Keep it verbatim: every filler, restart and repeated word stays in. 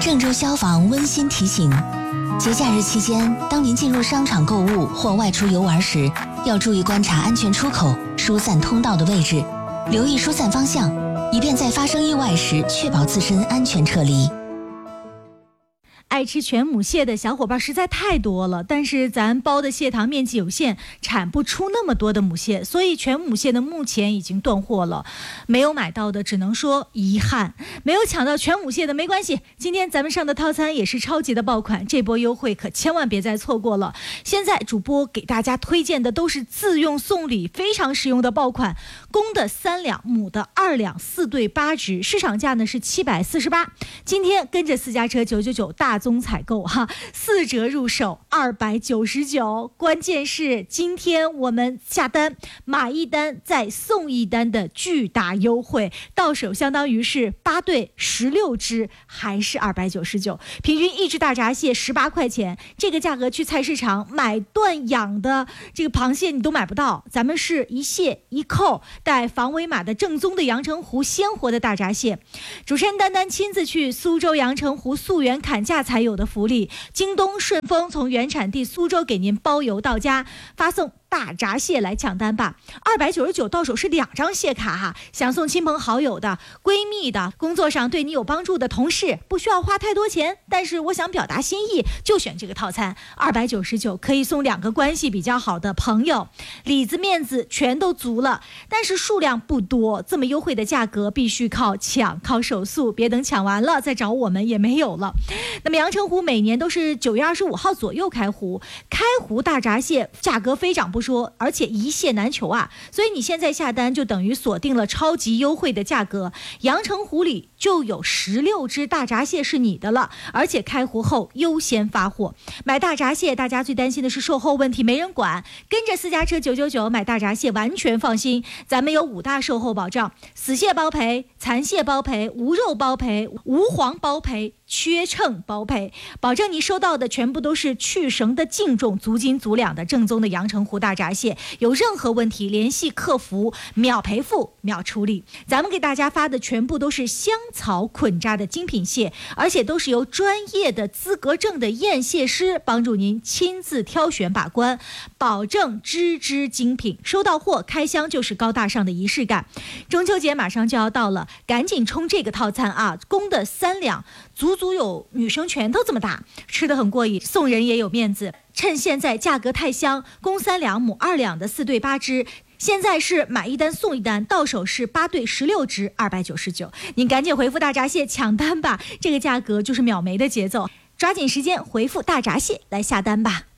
郑州消防温馨提醒：节假日期间，当您进入商场购物或外出游玩时，要注意观察安全出口、疏散通道的位置，留意疏散方向，以便在发生意外时确保自身安全撤离。 爱吃全母蟹的小伙伴实在太多了，但是咱包的蟹塘面积有限，产不出那么多的母蟹，所以全母蟹的目前已经断货了。没有买到的只能说遗憾，没有抢到全母蟹的没关系，今天咱们上的套餐也是超级的爆款，这波优惠可千万别再错过了。现在主播给大家推荐的都是自用送礼非常实用的爆款，公的三两，母的二两，四对八只，市场价呢是七百四十八，今天跟着私家车九九九大宗采购哈，四折入手二百九十九。关键是今天我们下单买一单再送一单的巨大优惠，到手相当于是八对十六只，还是二百九十九，平均一只大闸蟹十八块钱。这个价格去菜市场买断养的这个螃蟹你都买不到，咱们是一蟹一扣带防伪码的正宗的阳澄湖鲜活的大闸蟹。主持人丹丹亲自去苏州阳澄湖溯源砍价才有的福利，京东顺丰从原产地苏州给您包邮到家，发送大闸蟹来抢单吧，二百九十九到手是两张蟹卡哈，想送亲朋好友的、闺蜜的、工作上对你有帮助的同事，不需要花太多钱，但是我想表达心意，就选这个套餐，二百九十九可以送两个关系比较好的朋友，里子面子全都足了，但是数量不多，这么优惠的价格必须靠抢，靠手速，别等抢完了再找我们也没有了。那么阳澄湖每年都是九月二十五号左右开湖，开湖大闸蟹价格飞涨不说，而且一蟹难求啊，所以你现在下单就等于锁定了超级优惠的价格，阳澄湖里就有十六只大闸蟹是你的了，而且开湖后优先发货。买大闸蟹大家最担心的是售后问题没人管，跟着私家车九九九买大闸蟹完全放心，咱们有五大售后保障：死蟹包赔、残蟹包赔、无肉包赔、无黄包赔、缺秤包赔，保证你收到的全部都是去绳的净重、足斤足两的正宗的阳澄湖大闸蟹，有任何问题联系客服，秒赔付秒处理。咱们给大家发的全部都是香草捆扎的精品蟹，而且都是由专业的资格证的验蟹师帮助您亲自挑选把关，保证只只精品。收到货开箱就是高大上的仪式感。中秋节马上就要到了，赶紧冲这个套餐啊！公的三两，足足有女生拳头这么大，吃得很过瘾，送人也有面子。趁现在价格太香，公三两母二两的四对八只，现在是买一单送一单，到手是八对十六只，二百九十九。您赶紧回复大闸蟹抢单吧，这个价格就是秒没的节奏，抓紧时间回复大闸蟹来下单吧。